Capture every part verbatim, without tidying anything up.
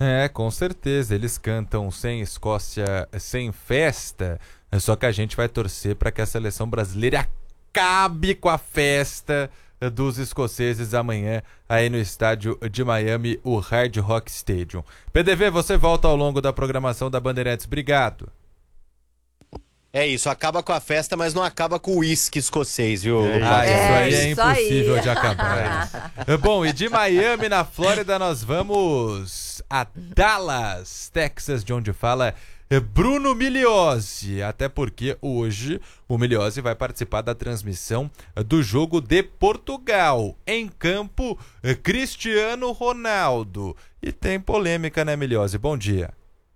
É, com certeza. Eles cantam sem Escócia, sem festa. Só que a gente vai torcer para que a seleção brasileira acabe com a festa dos escoceses amanhã aí no estádio de Miami, o Hard Rock Stadium. P D V, você volta ao longo da programação da Bandeirantes. Obrigado. É isso, acaba com a festa, mas não acaba com o uísque escocês, viu? É, ah, isso é, aí é isso impossível aí. de acabar. Bom, e de Miami, na Flórida, nós vamos a Dallas, Texas, de onde fala Bruno Migliozzi. Até porque hoje o Migliozzi vai participar da transmissão do jogo de Portugal. Em campo, Cristiano Ronaldo. E tem polêmica, né, Migliozzi? Bom dia.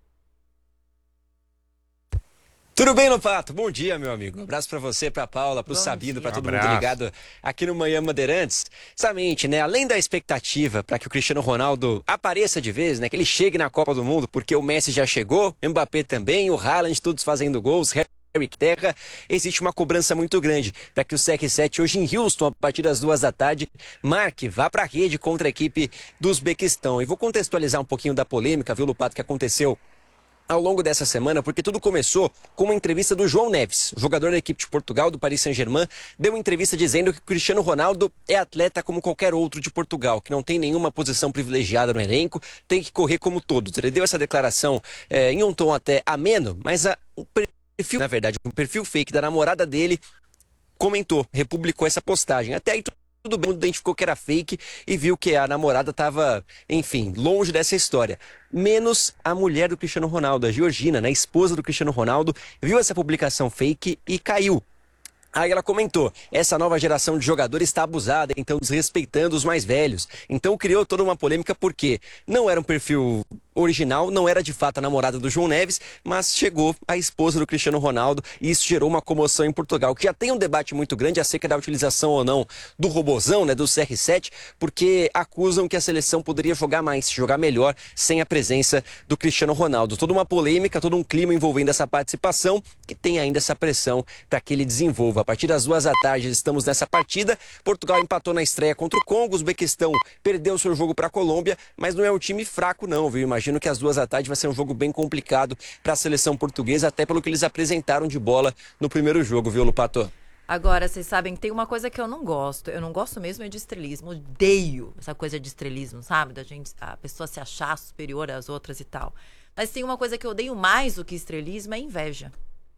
Tudo bem, Lopato? Bom dia, meu amigo. Um abraço pra você, pra Paula, pro Bom Sabino, dia. pra todo Um mundo abraço. ligado aqui no Miami Bandeirantes. Exatamente, né? Além da expectativa pra que o Cristiano Ronaldo apareça de vez, né? Que ele chegue na Copa do Mundo, porque o Messi já chegou, o Mbappé também, o Haaland, todos fazendo gols, Harry Terra, existe uma cobrança muito grande para que o C R sete hoje em Houston, a partir das duas da tarde, marque, vá para a rede contra a equipe do Uzbequistão. E vou contextualizar um pouquinho da polêmica, viu, Lupato, que aconteceu ao longo dessa semana, porque tudo começou com uma entrevista do João Neves, jogador da equipe de Portugal, do Paris Saint-Germain, deu uma entrevista dizendo que o Cristiano Ronaldo é atleta como qualquer outro de Portugal, que não tem nenhuma posição privilegiada no elenco, tem que correr como todos. Ele deu essa declaração é, em um tom até ameno, mas a, o perfil, na verdade, um perfil fake da namorada dele comentou, republicou essa postagem. Até aí tudo bem, identificou que era fake e viu que a namorada estava, enfim, longe dessa história. Menos a mulher do Cristiano Ronaldo, a Georgina, né, a esposa do Cristiano Ronaldo, viu essa publicação fake e caiu. Aí ela comentou, essa nova geração de jogadores está abusada, então desrespeitando os mais velhos. Então criou toda uma polêmica porque não era um perfil original, não era de fato a namorada do João Neves, mas chegou a esposa do Cristiano Ronaldo e isso gerou uma comoção em Portugal, que já tem um debate muito grande acerca da utilização ou não do robozão, né, do C R sete, porque acusam que a seleção poderia jogar mais, jogar melhor sem a presença do Cristiano Ronaldo. Toda uma polêmica, todo um clima envolvendo essa participação, que tem ainda essa pressão para que ele desenvolva. A partir das duas da tarde estamos nessa partida. Portugal empatou na estreia contra o Congo, o Uzbequistão perdeu seu jogo para a Colômbia, mas não é um time fraco não, viu? Imagino que às duas da tarde vai ser um jogo bem complicado para a seleção portuguesa, até pelo que eles apresentaram de bola no primeiro jogo, viu, Lupato? Agora, vocês sabem que tem uma coisa que eu não gosto. Eu não gosto mesmo é de estrelismo. Odeio essa coisa de estrelismo, sabe? Da gente, a pessoa se achar superior às outras e tal. Mas tem uma coisa que eu odeio mais do que estrelismo, é inveja.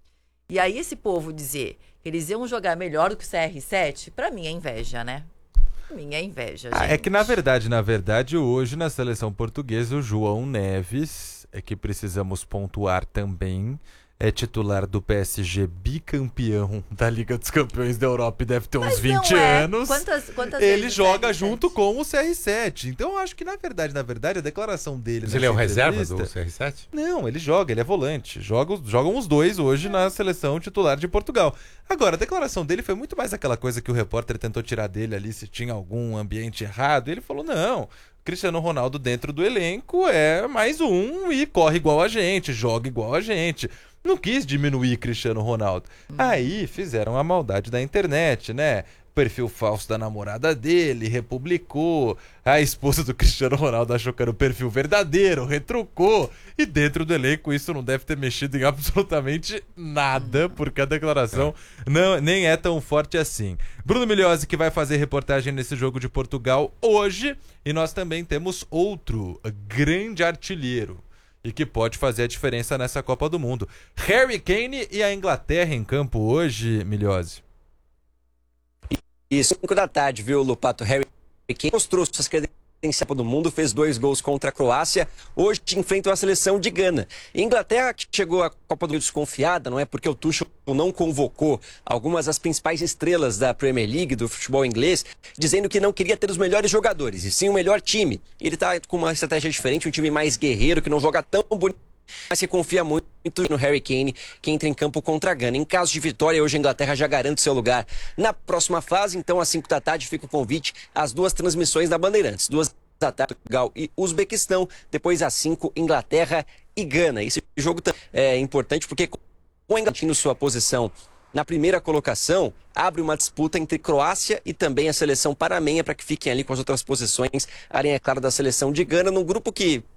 E aí esse povo dizer que eles iam jogar melhor do que o C R sete, pra mim é inveja, né? Pra mim é inveja, gente. Ah, é que na verdade, na verdade, hoje na seleção portuguesa, o João Neves, é que precisamos pontuar também, é titular do P S G, bicampeão da Liga dos Campeões da Europa e deve ter uns Mas vinte não é. anos. Quantas, quantas Ele vezes joga C R sete? junto com o C R sete. Então eu acho que na verdade, na verdade, a declaração dele... Mas ele é o nessa reserva entrevista- do C R sete? Não, ele joga, ele é volante. Joga, jogam os dois hoje na seleção titular de Portugal. Agora, a declaração dele foi muito mais aquela coisa que o repórter tentou tirar dele ali, se tinha algum ambiente errado. E ele falou, não, Cristiano Ronaldo dentro do elenco é mais um e corre igual a gente, joga igual a gente. Não quis diminuir Cristiano Ronaldo. Hum. Aí fizeram a maldade da internet, né? Perfil falso da namorada dele, republicou. A esposa do Cristiano Ronaldo achou que era o perfil verdadeiro, retrucou. E dentro do elenco isso não deve ter mexido em absolutamente nada, porque a declaração não, nem é tão forte assim. Bruno Migliozzi que vai fazer reportagem nesse jogo de Portugal hoje. E nós também temos outro grande artilheiro e que pode fazer a diferença nessa Copa do Mundo. Harry Kane e a Inglaterra em campo hoje, Migliozzi. Isso, cinco da tarde, viu, Lupato? Harry Kane mostrou suas credenciais do mundo, fez dois gols contra a Croácia. Hoje enfrenta a seleção de Gana. E Inglaterra que chegou à Copa do Mundo desconfiada, não é? Porque o Tuchel não convocou algumas das principais estrelas da Premier League, do futebol inglês, dizendo que não queria ter os melhores jogadores, e sim o melhor time. Ele tá com uma estratégia diferente, um time mais guerreiro, que não joga tão bonito, mas se confia muito no Harry Kane, que entra em campo contra a Gana. Em caso de vitória, hoje a Inglaterra já garante seu lugar na próxima fase. Então, às cinco da tarde, fica o convite às duas transmissões da Bandeirantes. Duas da tarde, Portugal e Uzbequistão. Depois, às cinco, Inglaterra e Gana. Esse jogo é importante porque, com a Inglaterra em sua posição na primeira colocação, abre uma disputa entre Croácia e também a seleção panamenha para que fiquem ali com as outras posições, além, é claro, da seleção de Gana, num grupo que